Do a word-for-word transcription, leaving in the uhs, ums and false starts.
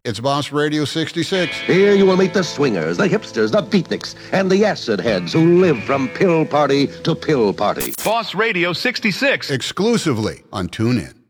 It's Boss Radio sixty-six. Here you will meet the swingers, the hipsters, the beatniks, and the acid heads who live from pill party to pill party. Boss Radio sixty-six. Exclusively on TuneIn.